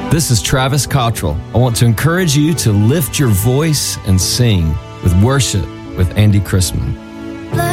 This is Travis Cottrell. I want to encourage you to lift your voice and sing with Worship with Andy Chrisman.